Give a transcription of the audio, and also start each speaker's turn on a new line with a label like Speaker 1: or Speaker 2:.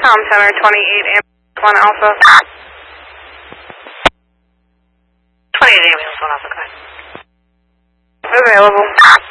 Speaker 1: Com Center 28 Ambulance 1 Alpha.
Speaker 2: 28 Ambulance 1 Alpha, go ahead.
Speaker 1: Available.